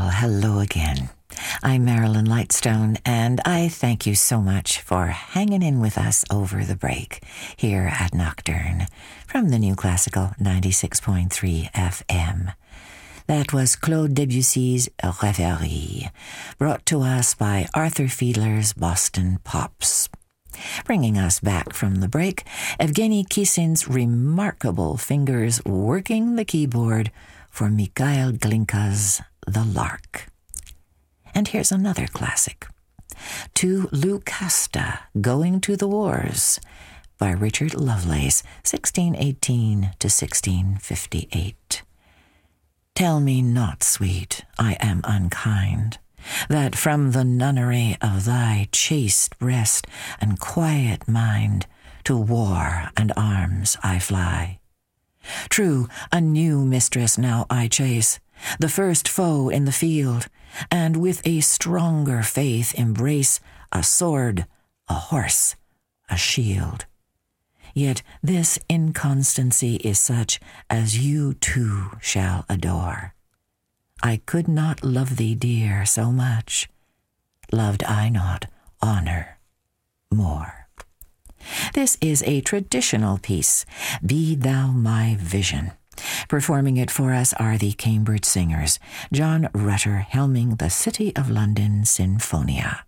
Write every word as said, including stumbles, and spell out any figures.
Well, hello again. I'm Marilyn Lightstone, and I thank you so much for hanging in with us over the break here at Nocturne from the New Classical ninety-six point three F M. That was Claude Debussy's Rêverie, brought to us by Arthur Fiedler's Boston Pops. Bringing us back from the break, Evgeny Kissin's remarkable fingers working the keyboard for Mikhail Glinka's The Lark. And here's another classic, To Lucasta, Going to the Wars, by Richard Lovelace, sixteen eighteen to sixteen fifty-eight. Tell me not, sweet, I am unkind, that from the nunnery of thy chaste breast and quiet mind to war and arms I fly. True, a new mistress now I chase, the first foe in the field, and with a stronger faith embrace a sword, a horse, a shield. Yet this inconstancy is such as you too shall adore. I could not love thee, dear, so much, loved I not honor more. This is a traditional piece, Be Thou My Vision. Performing it for us are the Cambridge Singers, John Rutter helming the City of London Sinfonia.